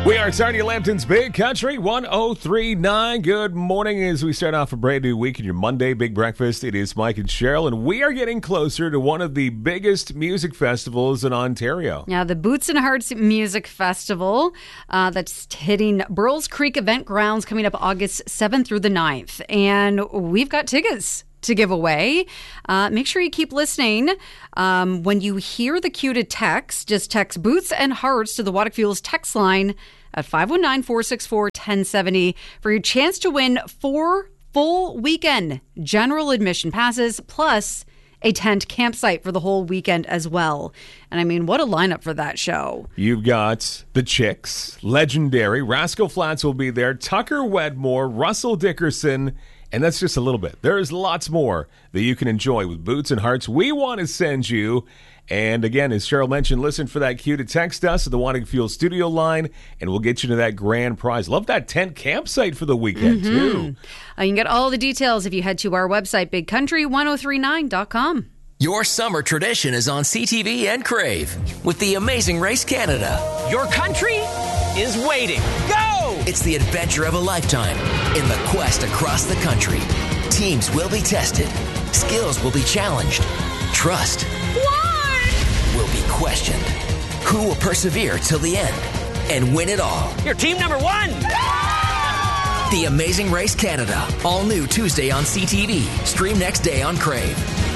We are Sarnia Lambton's Big Country 103.9. Good morning as we start off a brand new week in your Monday Big Breakfast. It is Mike and Cheryl, and we are getting closer to one of the biggest music festivals in Ontario. Yeah, the Boots and Hearts Music Festival that's hitting Burles Creek Event Grounds coming up August 7th through the 9th. And we've got tickets to give away. Make sure you keep listening. When you hear the cue to text, just text Boots and Hearts to the Water Fuels text line at 519-464-1070 for your chance to win 4 full weekend general admission passes plus a tent campsite for the whole weekend as well. And I mean, what a lineup for that show. You've got the Chicks, Legendary, Rascal Flatts will be there, Tucker Wedmore, Russell Dickerson, and that's just a little bit. There's lots more that you can enjoy with Boots and Hearts. We want to send you. And again, as Cheryl mentioned, listen for that cue to text us at the Wanting Fuel studio line, and we'll get you to that grand prize. Love that tent campsite for the weekend, too. You can get all the details if you head to our website, bigcountry1039.com. Your summer tradition is on CTV and Crave with the Amazing Race Canada. Your country is waiting. Go! It's the adventure of a lifetime in the quest across the country. Teams will be tested. Skills will be challenged. Trust will be questioned. Who will persevere till the end and win it all? You're team number 1. The Amazing Race Canada. All new Tuesday on CTV. Stream next day on Crave.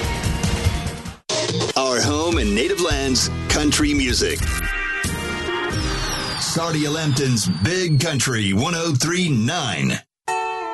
Our home and native lands, country music. Sarnia Lambton's Big Country 103.9.